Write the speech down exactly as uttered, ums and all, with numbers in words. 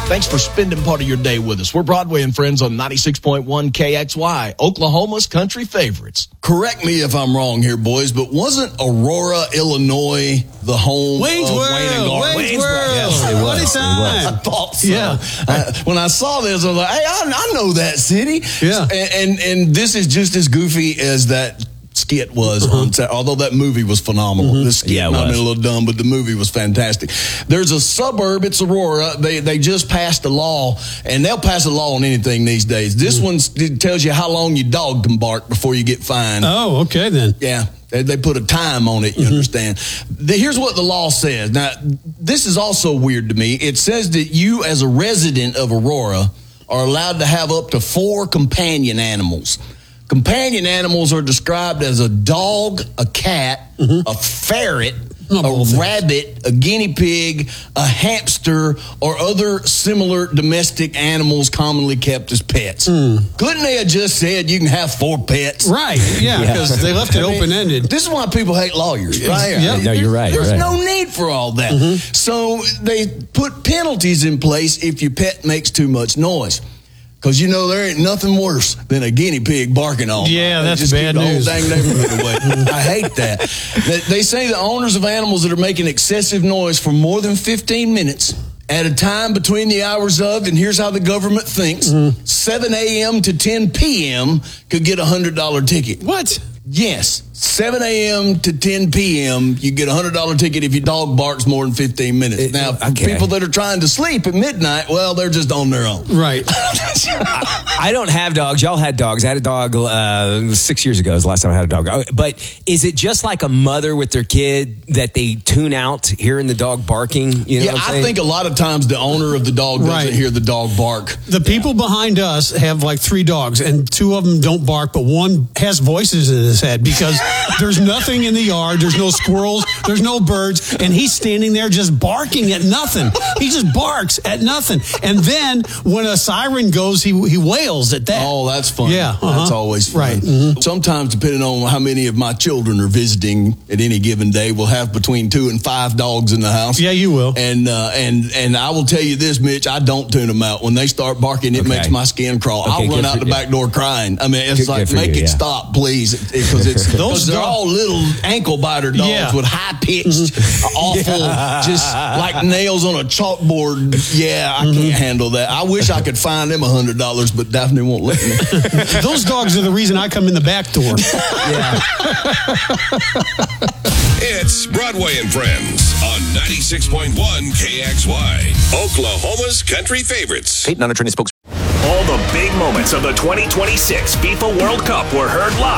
Thanks for spending part of your day with us. We're Broadway and Friends on ninety-six point one K X Y, Oklahoma's country favorites. Correct me if I'm wrong here, boys, but wasn't Aurora, Illinois the home Wayne's of World, Wayne and Garth? Wayne's World. Yes, it was. What a time. I thought so. Yeah. Uh, when I saw this, I was like, hey, I, I know that city. Yeah. And, and, and this is just as goofy as that skit was, uh-huh. on set, although that movie was phenomenal. Mm-hmm. The skit Yeah, it might have been was. a little dumb, but the movie was fantastic. There's a suburb, it's Aurora. They they just passed a law, and they'll pass a law on anything these days. This one tells you how long your dog can bark before you get fined. Oh, okay then. Yeah, they, they put a time on it, you mm-hmm. understand. The, here's what the law says. Now, this is also weird to me. It says that you, as a resident of Aurora, are allowed to have up to four companion animals. Companion animals are described as a dog, a cat, mm-hmm. a ferret, Oh, a rabbit, a guinea pig, a hamster, or other similar domestic animals commonly kept as pets. Mm. Couldn't they have just said you can have four pets? Right, yeah, because yeah. they left it I mean, open-ended. This is why people hate lawyers, right? Yep. No, you're right. There's right. no need for all that. Mm-hmm. So they put penalties in place if your pet makes too much noise. Because, you know, there ain't nothing worse than a guinea pig barking all Yeah, night. that's just bad keep the news. whole dang neighborhood away. I hate that. They, they say the owners of animals that are making excessive noise for more than fifteen minutes at a time between the hours of, and here's how the government thinks, mm-hmm. seven a.m. to ten p.m. could get a one hundred dollars ticket. What? Yes, seven a.m. to ten p.m. you get a one hundred dollars ticket if your dog barks more than fifteen minutes. It, now, for okay. people that are trying to sleep at midnight, well, they're just on their own. Right. I, I don't have dogs. Y'all had dogs. I had a dog uh, six years ago. Was the last time I had a dog. But is it just like a mother with their kid that they tune out hearing the dog barking? You know Yeah, what I'm I saying? think a lot of times the owner of the dog doesn't Right. hear the dog bark. The people behind us have like three dogs, and two of them don't bark, but one has voices in his head because there's nothing in the yard. There's no squirrels. There's no birds. And he's standing there just barking at nothing. He just barks at nothing. And then when a siren goes, he he wails at that. Oh, that's fun. Yeah, uh-huh. That's always fun. Right. Mm-hmm. Sometimes, depending on how many of my children are visiting at any given day, we'll have between two and five dogs in the house. Yeah, you will. And uh, and and I will tell you this, Mitch, I don't tune them out. When they start barking, it Okay. makes my skin crawl. Okay, I'll run good out for- the yeah. back door crying. I mean, it's Good- like, good for make you, it yeah. stop, please. Because it's Those they're dog- all little ankle biter dogs Yeah. with high-pitched, awful, just like nails on a chalkboard. Yeah, I can't handle that. I wish I could find them one hundred dollars, but Daphne won't let me. Those dogs are the reason I come in the back door. Yeah. It's Broadway and Friends on ninety-six point one K X Y, Oklahoma's country favorites. Peyton, non-attorney spokesman. All the big moments of the twenty twenty-six FIFA World Cup were heard live